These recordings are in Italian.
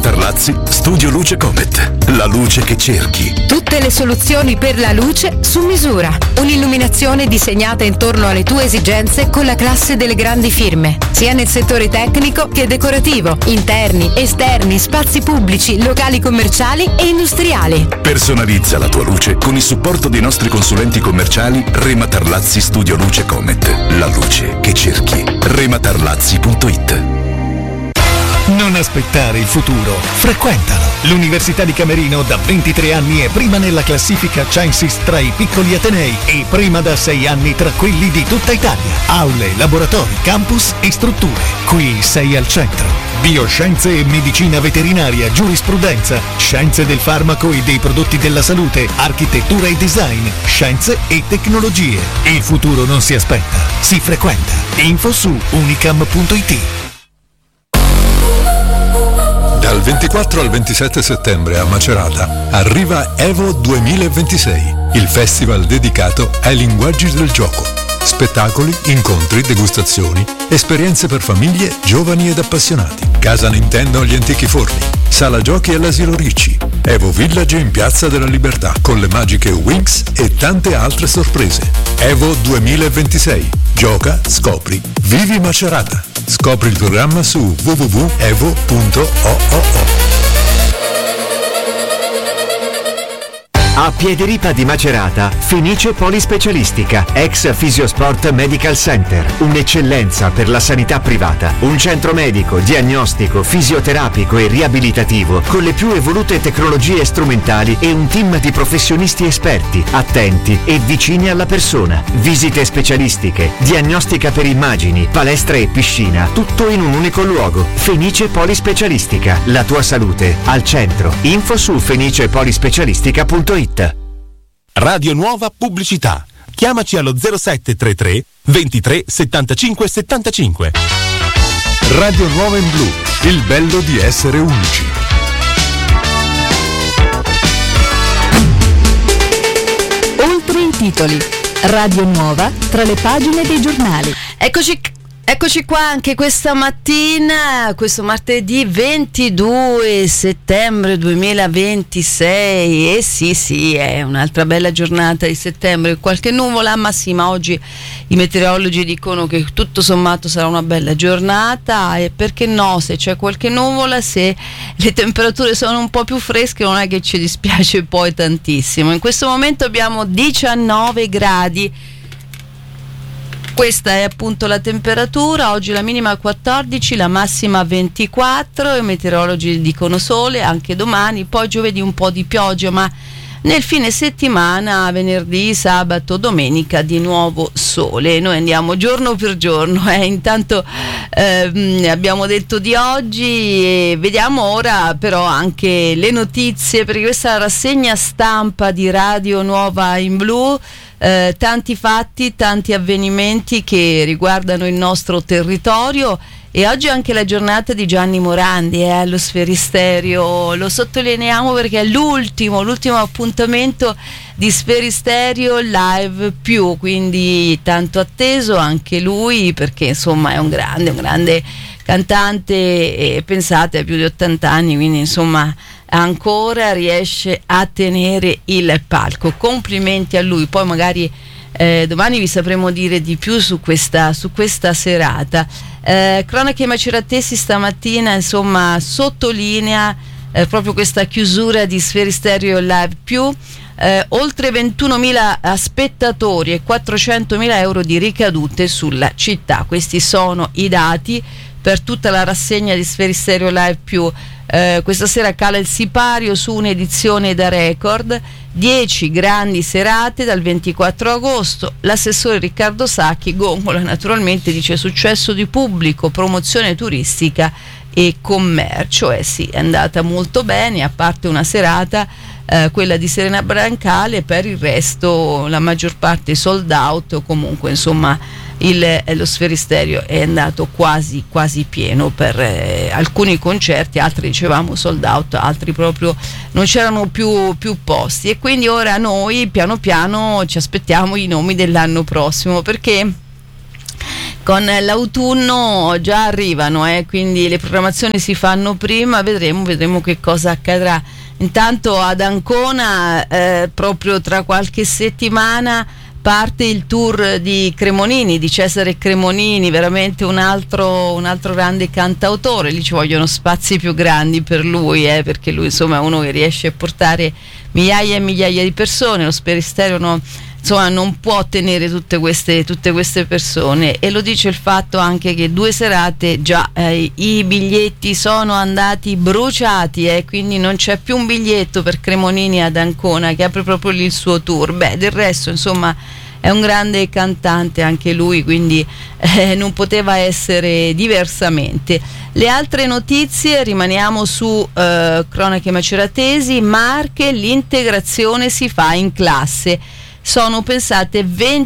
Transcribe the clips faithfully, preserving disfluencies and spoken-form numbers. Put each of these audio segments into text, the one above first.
Rematarlazzi Studio Luce Comet. La luce che cerchi. Tutte le soluzioni per la luce su misura. Un'illuminazione disegnata intorno alle tue esigenze con la classe delle grandi firme, sia nel settore tecnico che decorativo, interni, esterni, spazi pubblici, locali commerciali e industriali. Personalizza la tua luce con il supporto dei nostri consulenti commerciali Rematarlazzi Studio Luce Comet. La luce che cerchi. rematarlazzi punto it. Non aspettare il futuro, frequentalo. L'Università di Camerino da ventitré anni è prima nella classifica Censis tra i piccoli atenei e prima da sei anni tra quelli di tutta Italia. Aule, laboratori, campus e strutture. Qui sei al centro. Bioscienze e medicina veterinaria, giurisprudenza, scienze del farmaco e dei prodotti della salute, architettura e design, scienze e tecnologie. Il futuro non si aspetta, si frequenta. Info su unicam punto it. Dal ventiquattro al ventisette settembre a Macerata arriva Evo duemilaventisei, il festival dedicato ai linguaggi del gioco. Spettacoli, incontri, degustazioni, esperienze per famiglie, giovani ed appassionati. Casa Nintendo agli Antichi Forni, Sala Giochi all'Asilo Ricci, Evo Village in Piazza della Libertà con le magiche Winx e tante altre sorprese. Evo duemilaventisei. Gioca, scopri, vivi Macerata. Scopri il programma su w w w punto evo punto org. A Piederipa di Macerata, Fenice Polispecialistica, ex Fisiosport Medical Center, un'eccellenza per la sanità privata, un centro medico, diagnostico, fisioterapico e riabilitativo con le più evolute tecnologie strumentali e un team di professionisti esperti, attenti e vicini alla persona. Visite specialistiche, diagnostica per immagini, palestra e piscina, tutto in un unico luogo. Fenice Polispecialistica, la tua salute al centro. Info su fenice polispecialistica punto it. Radio Nuova Pubblicità. Chiamaci allo zero sette tre tre ventitré settantacinque settantacinque. Radio Nuova in Blu, il bello di essere unici. Oltre i titoli. Radio Nuova tra le pagine dei giornali. Eccoci Eccoci qua anche questa mattina, questo martedì ventidue settembre duemilaventisei. E sì sì, è un'altra bella giornata di settembre, qualche nuvola, ma sì, ma oggi i meteorologi dicono che tutto sommato sarà una bella giornata. E perché no, se c'è qualche nuvola, se le temperature sono un po' più fresche, non è che ci dispiace poi tantissimo. In questo momento abbiamo diciannove gradi. Questa è appunto la temperatura, oggi la minima quattordici, la massima ventiquattro, i meteorologi dicono sole anche domani, poi giovedì un po' di pioggia, ma nel fine settimana, venerdì, sabato, domenica di nuovo sole. Noi andiamo giorno per giorno, eh. Intanto ehm, abbiamo detto di oggi e vediamo ora però anche le notizie, perché questa è la rassegna stampa di Radio Nuova in Blu. Eh, tanti fatti, tanti avvenimenti che riguardano il nostro territorio, e oggi è anche la giornata di Gianni Morandi eh, allo Sferisterio. Lo sottolineiamo perché è l'ultimo, l'ultimo appuntamento di Sferisterio Live più, quindi tanto atteso anche lui, perché insomma è un grande, un grande cantante e pensate ha più di ottanta anni, quindi insomma ancora riesce a tenere il palco. Complimenti a lui. Poi magari eh, domani vi sapremo dire di più su questa, su questa serata. Eh, cronache maceratesi stamattina insomma sottolinea eh, proprio questa chiusura di Sferisterio Live più. Eh, oltre ventunomila spettatori e quattrocentomila euro di ricadute sulla città. Questi sono i dati per tutta la rassegna di Sferisterio Live più. Eh, questa sera cala il sipario su un'edizione da record, dieci grandi serate dal ventiquattro agosto. L'assessore Riccardo Sacchi gongola naturalmente, dice successo di pubblico, promozione turistica e commercio. Eh sì, è andata molto bene, a parte una serata, eh, quella di Serena Brancale, per il resto la maggior parte sold out, o comunque insomma il, lo Sferisterio è andato quasi quasi pieno per eh, alcuni concerti, altri dicevamo sold out, altri proprio non c'erano più, più posti, e quindi ora noi piano piano ci aspettiamo i nomi dell'anno prossimo, perché con l'autunno già arrivano, eh, quindi le programmazioni si fanno prima, vedremo, vedremo che cosa accadrà. Intanto ad Ancona, eh, proprio tra qualche settimana, parte il tour di Cremonini, di Cesare Cremonini, veramente un altro, un altro grande cantautore. Lì ci vogliono spazi più grandi per lui, eh, perché lui insomma è uno che riesce a portare migliaia e migliaia di persone. Lo Sferisterio no, insomma non può tenere tutte queste, tutte queste persone, e lo dice il fatto anche che due serate già eh, i biglietti sono andati bruciati, eh, quindi non c'è più un biglietto per Cremonini ad Ancona, che apre proprio lì il suo tour. Beh, del resto insomma è un grande cantante anche lui, quindi eh, non poteva essere diversamente. Le altre notizie, rimaniamo su eh, cronache maceratesi. Marche, l'integrazione si fa in classe. Sono pensate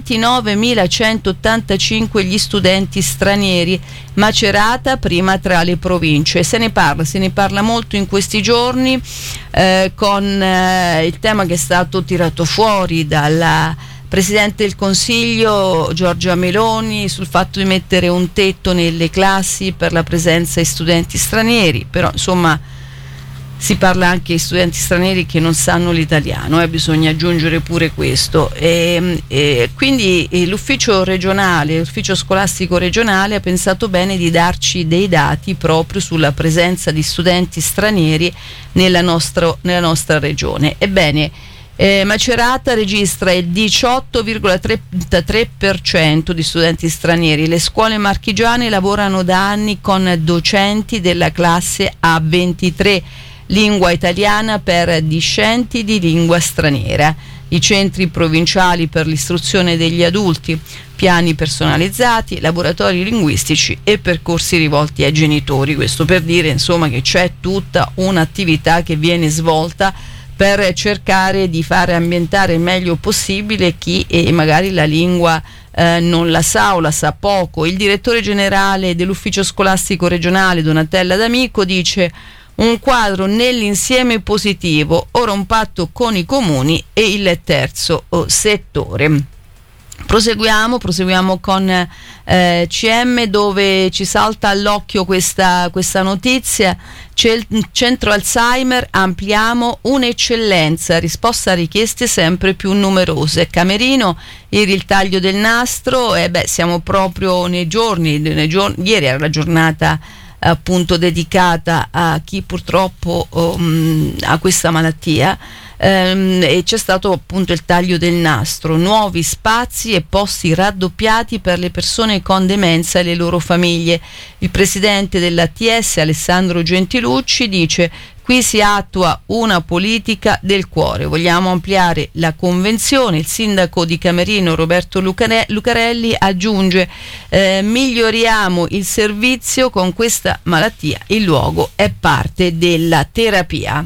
ventinovemilacentottantacinque gli studenti stranieri. Macerata prima tra le province. Se ne parla, se ne parla molto in questi giorni, eh, con eh, il tema che è stato tirato fuori dalla Presidente del Consiglio Giorgia Meloni sul fatto di mettere un tetto nelle classi per la presenza di studenti stranieri. Però insomma si parla anche di studenti stranieri che non sanno l'italiano, eh, bisogna aggiungere pure questo. E, e quindi l'ufficio regionale, l'ufficio scolastico regionale ha pensato bene di darci dei dati proprio sulla presenza di studenti stranieri nella, nostro, nella nostra regione. Ebbene, eh, Macerata registra il diciotto virgola trentatré per cento di studenti stranieri. Le scuole marchigiane lavorano da anni con docenti della classe A ventitré, lingua italiana per discenti di lingua straniera. I centri provinciali per l'istruzione degli adulti, piani personalizzati, laboratori linguistici e percorsi rivolti ai genitori. Questo per dire insomma che c'è tutta un'attività che viene svolta per cercare di fare ambientare il meglio possibile chi eh, magari la lingua eh, non la sa o la sa poco. Il direttore generale dell'ufficio scolastico regionale Donatella D'Amico dice: un quadro nell'insieme positivo, ora un patto con i comuni e il terzo oh, settore. Proseguiamo, proseguiamo con eh, C M, dove ci salta all'occhio questa, questa notizia. C'è il centro Alzheimer, ampliamo un'eccellenza, risposta a richieste sempre più numerose. Camerino, ieri il taglio del nastro, e eh beh, siamo proprio nei giorni, nei giorni, ieri era la giornata appunto dedicata a chi purtroppo um, ha questa malattia, um, e c'è stato appunto il taglio del nastro, nuovi spazi e posti raddoppiati per le persone con demenza e le loro famiglie. Il presidente dell'A T S Alessandro Gentilucci dice: qui si attua una politica del cuore, vogliamo ampliare la convenzione. Il sindaco di Camerino Roberto Lucarelli aggiunge: eh, miglioriamo il servizio con questa malattia, il luogo è parte della terapia.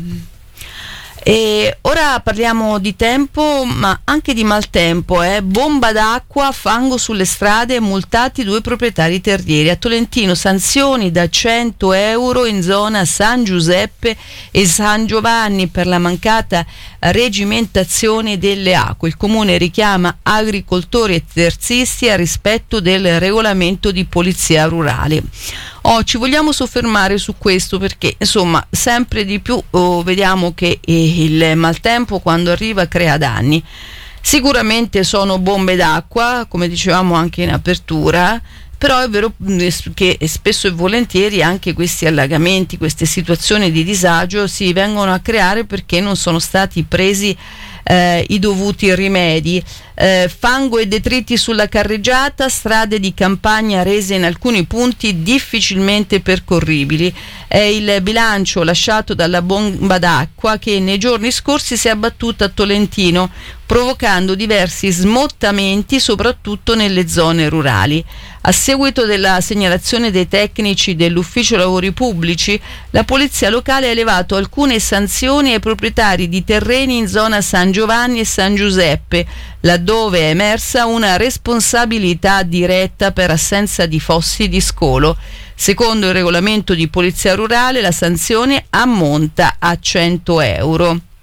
E ora parliamo di tempo, ma anche di maltempo, eh. Bomba d'acqua, fango sulle strade, multati due proprietari terrieri. A Tolentino sanzioni da cento euro in zona San Giuseppe e San Giovanni per la mancata regimentazione delle acque. Il comune richiama agricoltori e terzisti al rispetto del regolamento di polizia rurale. Oh, ci vogliamo soffermare su questo perché insomma sempre di più oh, vediamo che eh, il maltempo quando arriva crea danni. Sicuramente sono bombe d'acqua, come dicevamo anche in apertura, però è vero che spesso e volentieri anche questi allagamenti, queste situazioni di disagio si vengono a creare perché non sono stati presi eh, i dovuti rimedi. Eh, fango e detriti sulla carreggiata, strade di campagna rese in alcuni punti difficilmente percorribili. È il bilancio lasciato dalla bomba d'acqua che nei giorni scorsi si è abbattuta a Tolentino, provocando diversi smottamenti soprattutto nelle zone rurali. A seguito della segnalazione dei tecnici dell'Ufficio Lavori Pubblici, la polizia locale ha elevato alcune sanzioni ai proprietari di terreni in zona San Giovanni e San Giuseppe, laddove è emersa una responsabilità diretta per assenza di fossi di scolo. Secondo il regolamento di polizia rurale la sanzione ammonta a cento euro.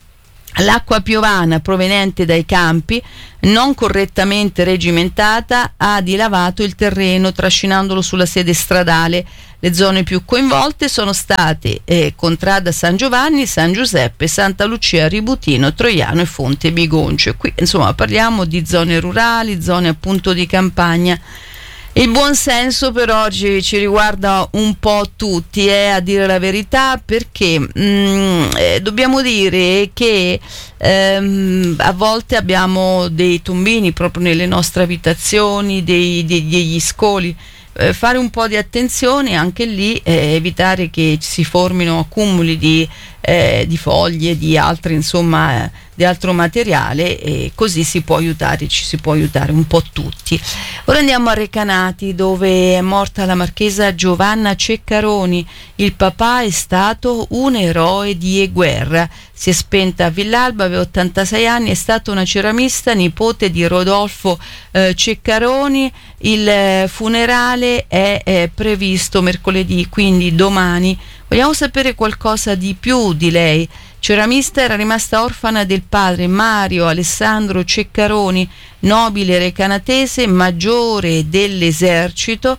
L'acqua piovana proveniente dai campi, non correttamente regimentata, ha dilavato il terreno trascinandolo sulla sede stradale. Le zone più coinvolte sono state eh, Contrada San Giovanni, San Giuseppe, Santa Lucia, Ributino, Troiano e Fonte Bigoncio. Qui insomma parliamo di zone rurali, zone appunto di campagna. Il buon senso però ci, ci riguarda un po' tutti, eh, a dire la verità, perché mh, eh, dobbiamo dire che ehm, a volte abbiamo dei tombini proprio nelle nostre abitazioni, dei, dei, degli scoli. Eh, fare un po' di attenzione anche lì, eh, evitare che si formino accumuli di, eh, di foglie, di altre insomma eh, di altro materiale, e così si può aiutare, ci si può aiutare un po' tutti. Ora andiamo a Recanati, dove è morta la marchesa Giovanna Ceccaroni. Il papà è stato un eroe di guerra. Si è spenta a Villalba, aveva ottantasei anni, è stata una ceramista, nipote di Rodolfo eh, Ceccaroni. Il eh, funerale è, è previsto mercoledì, quindi domani. Vogliamo sapere qualcosa di più di lei. Ceramista, era rimasta orfana del padre Mario Alessandro Ceccaroni, nobile recanatese, maggiore dell'esercito,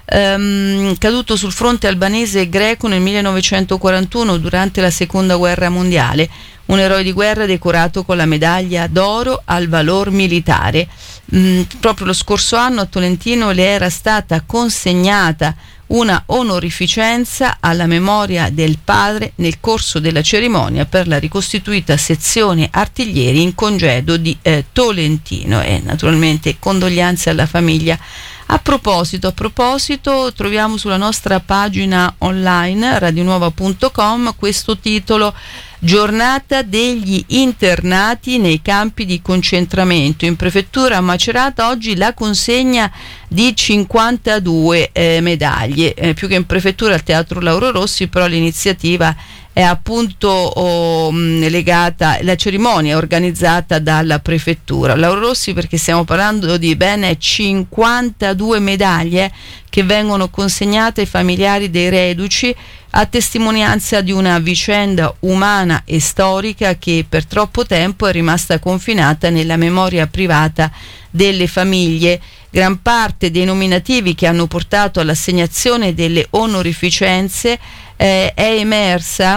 ehm, caduto sul fronte albanese e greco nel millenovecentoquarantuno durante la seconda guerra mondiale. Un eroe di guerra decorato con la medaglia d'oro al valor militare. Mm, proprio lo scorso anno a Tolentino le era stata consegnata una onorificenza alla memoria del padre nel corso della cerimonia per la ricostituita sezione artiglieri in congedo di eh, Tolentino, e naturalmente condoglianze alla famiglia. A proposito, a proposito, troviamo sulla nostra pagina online radionuova punto com questo titolo: Giornata degli internati nei campi di concentramento. In prefettura a Macerata oggi la consegna di cinquantadue eh, medaglie, eh, più che in prefettura al Teatro Lauro Rossi, però l'iniziativa è appunto oh, legata, la cerimonia è organizzata dalla prefettura Lauro Rossi, perché stiamo parlando di ben cinquantadue medaglie che vengono consegnate ai familiari dei reduci, a testimonianza di una vicenda umana e storica che per troppo tempo è rimasta confinata nella memoria privata delle famiglie. Gran parte dei nominativi che hanno portato all'assegnazione delle onorificenze eh, è emersa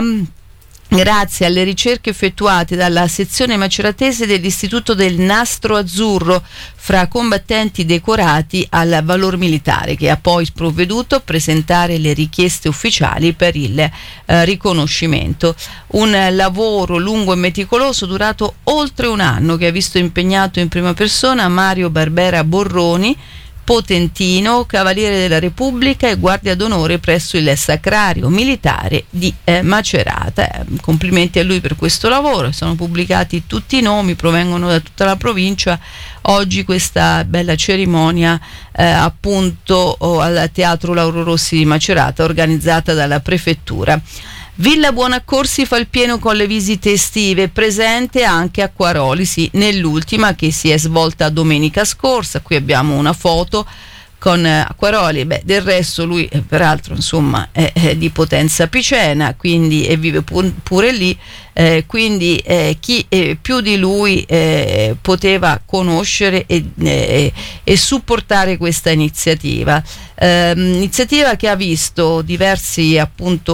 grazie alle ricerche effettuate dalla sezione maceratese dell'Istituto del Nastro Azzurro fra combattenti decorati al valor militare, che ha poi provveduto a presentare le richieste ufficiali per il eh, riconoscimento. Un lavoro lungo e meticoloso durato oltre un anno, che ha visto impegnato in prima persona Mario Barbera Borroni, potentino, Cavaliere della Repubblica e guardia d'onore presso il Sacrario Militare di eh, Macerata. Eh, complimenti a lui per questo lavoro. Sono pubblicati tutti i nomi, provengono da tutta la provincia. Oggi questa bella cerimonia eh, appunto oh, al Teatro Lauro Rossi di Macerata, organizzata dalla prefettura. Villa Buonaccorsi fa il pieno con le visite estive, presente anche Acquaroli, sì, nell'ultima che si è svolta domenica scorsa. Qui abbiamo una foto con Acquaroli. Beh, del resto lui eh, peraltro insomma è, è di Potenza Picena, quindi e vive pu- pure lì, eh, quindi eh, chi eh, più di lui eh, poteva conoscere e, eh, e supportare questa iniziativa. Eh, iniziativa che ha visto diversi appunto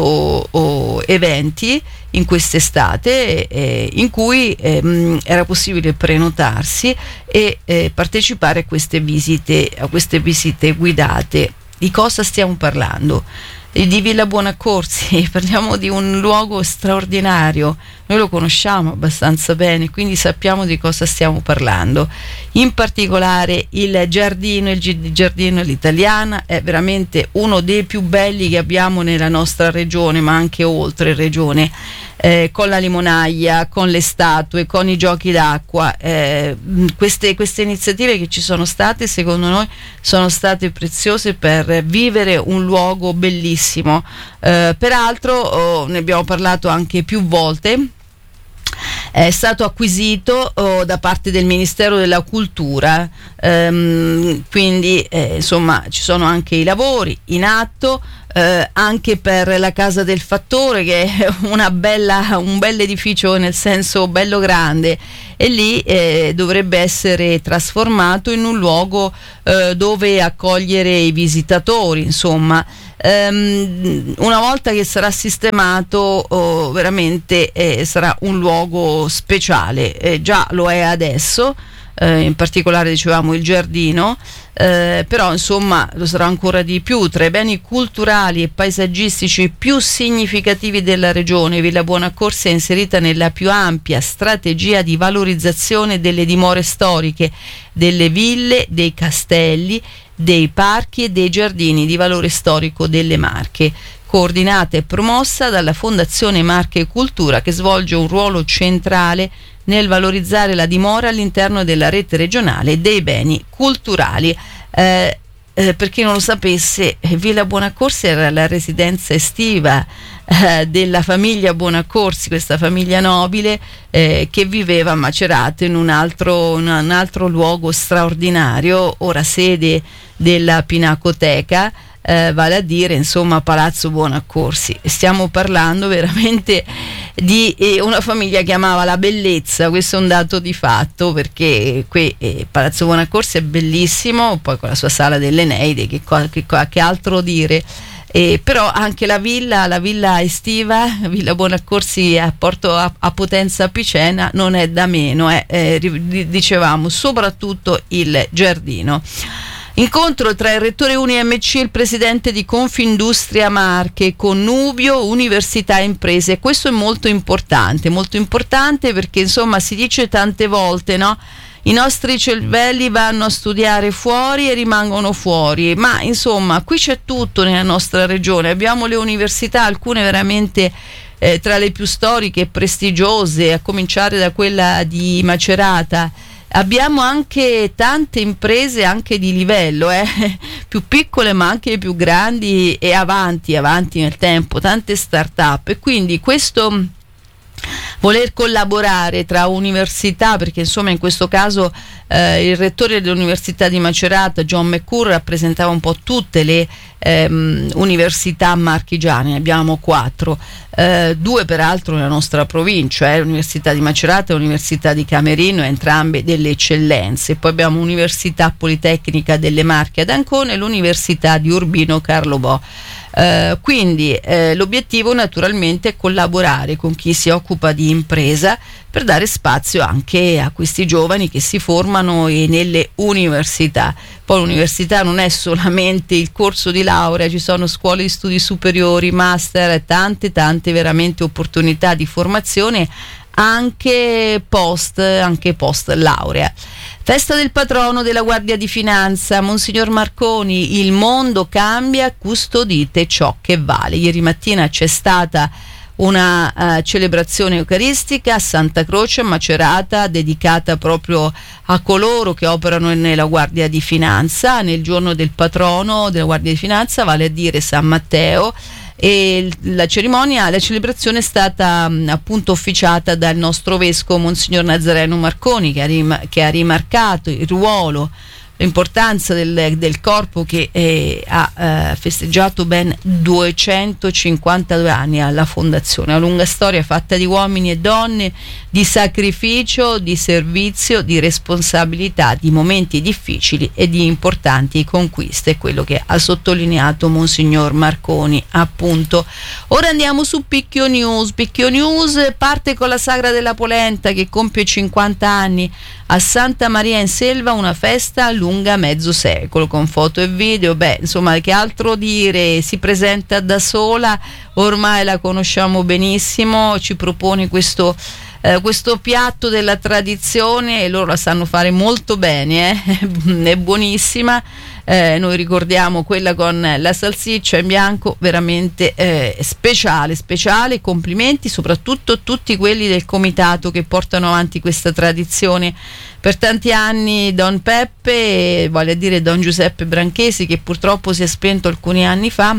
oh, eventi in quest'estate eh, in cui eh, era possibile prenotarsi e eh, partecipare a queste visite a queste visite guidate. Di cosa stiamo parlando? Di Villa Buonaccorsi, parliamo di un luogo straordinario, noi lo conosciamo abbastanza bene, quindi sappiamo di cosa stiamo parlando. In particolare il giardino, il giardino all'italiana è veramente uno dei più belli che abbiamo nella nostra regione, ma anche oltre regione, eh, con la limonaia, con le statue, con i giochi d'acqua. Eh, queste, queste iniziative che ci sono state, secondo noi, sono state preziose per vivere un luogo bellissimo. Eh, peraltro oh, ne abbiamo parlato anche più volte. È stato acquisito oh, da parte del Ministero della Cultura, ehm, quindi eh, insomma ci sono anche i lavori in atto. eh, anche per la Casa del Fattore, che è una bella, un bel edificio, nel senso bello grande, e lì eh, dovrebbe essere trasformato in un luogo eh, dove accogliere i visitatori, insomma. Um, una volta che sarà sistemato, oh, veramente eh, sarà un luogo speciale, eh, già lo è adesso, eh, in particolare dicevamo il giardino, eh, però insomma lo sarà ancora di più. Tra i beni culturali e paesaggistici più significativi della regione, Villa Buonaccorsi è inserita nella più ampia strategia di valorizzazione delle dimore storiche, delle ville, dei castelli, dei parchi e dei giardini di valore storico delle Marche, coordinata e promossa dalla Fondazione Marche Cultura, che svolge un ruolo centrale nel valorizzare la dimora all'interno della rete regionale dei beni culturali. Eh, eh, per chi non lo sapesse, Villa Buonaccorsi era la residenza estiva eh, della famiglia Buonaccorsi, questa famiglia nobile eh, che viveva a Macerata in un altro, un, un altro luogo straordinario, ora sede della Pinacoteca, eh, vale a dire insomma Palazzo Buonaccorsi. Stiamo parlando veramente di eh, una famiglia che amava la bellezza, questo è un dato di fatto, perché qui eh, Palazzo Buonaccorsi è bellissimo, poi con la sua sala delle Eneide, che, che, che altro dire. Eh, però anche la villa, la villa estiva, Villa Buonaccorsi a Porto a, a Potenza Picena, non è da meno, eh, eh, dicevamo soprattutto il giardino. Incontro tra il rettore U N I M C e il presidente di Confindustria Marche, connubio università e imprese. Questo è molto importante, molto importante perché insomma si dice tante volte, no? I nostri cervelli vanno a studiare fuori e rimangono fuori, ma insomma qui c'è tutto nella nostra regione. Abbiamo le università, alcune veramente eh, tra le più storiche e prestigiose, a cominciare da quella di Macerata. Abbiamo anche tante imprese anche di livello, eh? più piccole ma anche più grandi e avanti, avanti nel tempo, tante start-up, e quindi questo voler collaborare tra università, perché insomma in questo caso eh, il rettore dell'Università di Macerata, John McCool, rappresentava un po' tutte le ehm, università marchigiane, ne abbiamo quattro, eh, due peraltro nella nostra provincia, eh, l'Università di Macerata e l'Università di Camerino, entrambe delle eccellenze. Poi abbiamo l'Università Politecnica delle Marche ad Ancona e l'Università di Urbino Carlo Bo. Uh, quindi eh, l'obiettivo naturalmente è collaborare con chi si occupa di impresa per dare spazio anche a questi giovani che si formano e nelle università. Poi l'università non è solamente il corso di laurea, ci sono scuole di studi superiori, master, tante tante veramente opportunità di formazione anche post, anche post laurea. Festa del patrono della Guardia di Finanza, Monsignor Marconi, il mondo cambia, custodite ciò che vale. Ieri mattina c'è stata una uh, celebrazione eucaristica a Santa Croce a Macerata, dedicata proprio a coloro che operano nella Guardia di Finanza, nel giorno del patrono della Guardia di Finanza, vale a dire San Matteo. E la cerimonia, la celebrazione è stata mh, appunto officiata dal nostro vescovo Monsignor Nazareno Marconi, che ha, rim- che ha rimarcato il ruolo, l'importanza del, del corpo che eh, ha eh, festeggiato ben duecentocinquantadue anni alla fondazione, una lunga storia fatta di uomini e donne, di sacrificio, di servizio, di responsabilità, di momenti difficili e di importanti conquiste, quello che ha sottolineato Monsignor Marconi appunto. Ora andiamo su Picchio News. Picchio News parte con la Sagra della Polenta che compie cinquanta anni a Santa Maria in Selva, una festa lunga mezzo secolo con foto e video. Beh, insomma, che altro dire, si presenta da sola, ormai la conosciamo benissimo, ci propone questo eh, questo piatto della tradizione e loro la sanno fare molto bene, eh? È buonissima. Eh, noi ricordiamo quella con la salsiccia in bianco, veramente eh, speciale, speciale. Complimenti soprattutto a tutti quelli del comitato che portano avanti questa tradizione per tanti anni. Don Peppe, vale a dire Don Giuseppe Branchesi, che purtroppo si è spento alcuni anni fa,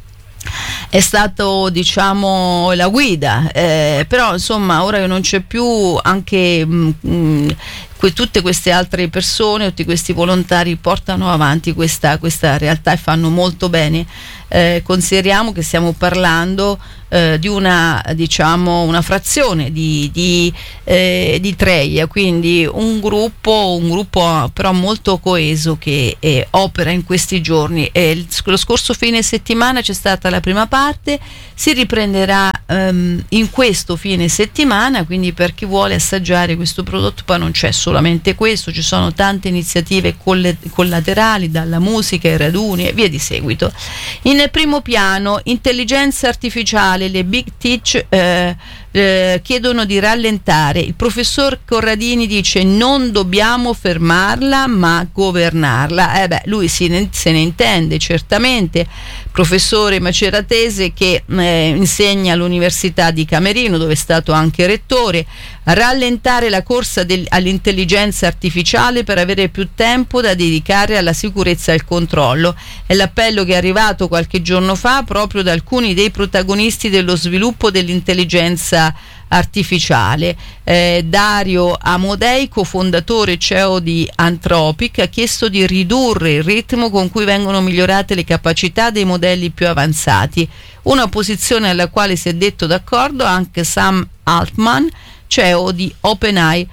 è stato, diciamo, la guida, eh, però insomma ora che non c'è più, anche mh, que, tutte queste altre persone, tutti questi volontari portano avanti questa, questa realtà e fanno molto bene. Eh, consideriamo che stiamo parlando eh, di una, diciamo, una frazione di, di, eh, di Treia, quindi un gruppo, un gruppo però molto coeso che eh, opera in questi giorni. Eh, lo scorso fine settimana c'è stata la prima parte, si riprenderà ehm, in questo fine settimana, quindi per chi vuole assaggiare questo prodotto. Poi non c'è solamente questo, ci sono tante iniziative coll- collaterali, dalla musica ai raduni e via di seguito. In primo piano, intelligenza artificiale, le big tech eh, eh, chiedono di rallentare. Il professor Corradini dice: non dobbiamo fermarla ma governarla. Eh beh, lui si ne, se ne intende certamente, professore maceratese che eh, insegna all'Università di Camerino, dove è stato anche rettore. Rallentare la corsa del, all'intelligenza artificiale per avere più tempo da dedicare alla sicurezza e al controllo. È l'appello che è arrivato qualche giorno fa proprio da alcuni dei protagonisti dello sviluppo dell'intelligenza artificiale. Eh, Dario Amodei, cofondatore C E O di Anthropic, ha chiesto di ridurre il ritmo con cui vengono migliorate le capacità dei modelli più avanzati, una posizione alla quale si è detto d'accordo anche Sam Altman, C E O di OpenAI.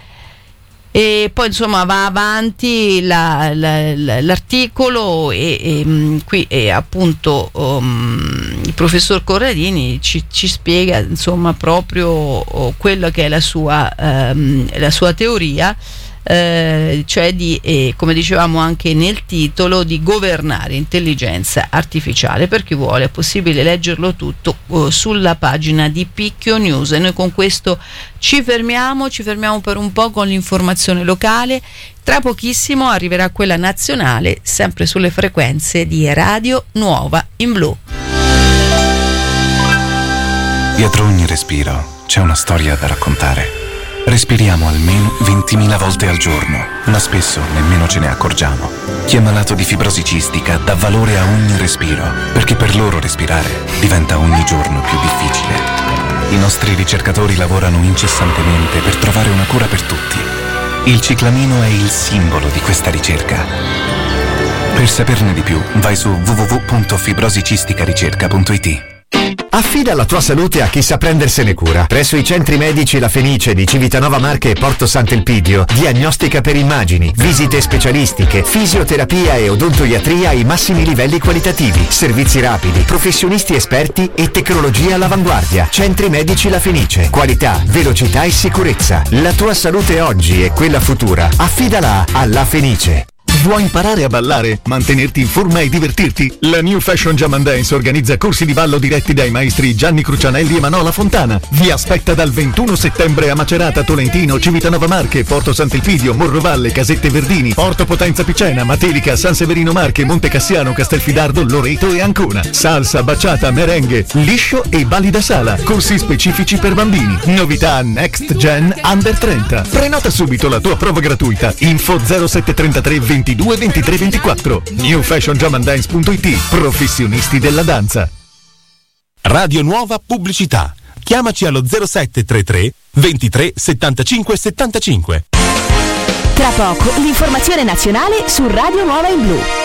E poi insomma va avanti la, la, la, l'articolo e, e qui e appunto um, il professor Corradini ci, ci spiega insomma proprio oh, quella che è la sua, um, la sua teoria, eh, cioè di, eh, come dicevamo anche nel titolo, di governare intelligenza artificiale. Per chi vuole è possibile leggerlo tutto uh, sulla pagina di Picchio News. E noi con questo ci fermiamo, ci fermiamo per un po' con l'informazione locale. Tra pochissimo arriverà quella nazionale, sempre sulle frequenze di Radio Nuova in Blu. Dietro ogni respiro c'è una storia da raccontare. Respiriamo almeno ventimila volte al giorno, ma spesso nemmeno ce ne accorgiamo. Chi è malato di fibrosi cistica dà valore a ogni respiro, perché per loro respirare diventa ogni giorno più difficile. I nostri ricercatori lavorano incessantemente per trovare una cura per tutti. Il ciclamino è il simbolo di questa ricerca. Per saperne di più, vai su w w w punto fibrosicisticaricerca punto i t. Affida la tua salute a chi sa prendersene cura. Presso i centri medici La Fenice di Civitanova Marche e Porto Sant'Elpidio, diagnostica per immagini, visite specialistiche, fisioterapia e odontoiatria ai massimi livelli qualitativi, servizi rapidi, professionisti esperti e tecnologia all'avanguardia. Centri medici La Fenice, qualità, velocità e sicurezza. La tua salute oggi e quella futura, affidala a La Fenice. Vuoi imparare a ballare, mantenerti in forma e divertirti? La New Fashion Jam and Dance organizza corsi di ballo diretti dai maestri Gianni Crucianelli e Manola Fontana. Vi aspetta dal ventuno settembre a Macerata, Tolentino, Civitanova Marche, Porto Sant'Elpidio, Morrovalle, Casette Verdini, Porto Potenza Picena, Matelica, San Severino Marche, Monte Cassiano, Castelfidardo, Loreto e Ancona. Salsa, baciata, merengue, liscio e balli da sala. Corsi specifici per bambini. Novità Next Gen Under trenta. Prenota subito la tua prova gratuita. Info zero sette trentatré ventidue ventitré ventiquattro. new fashion jam and dance punto i t. Professionisti della danza. Radio Nuova Pubblicità. Chiamaci allo zero sette trentatré ventitré settantacinque settantacinque. Tra poco l'informazione nazionale su Radio Nuova in Blu.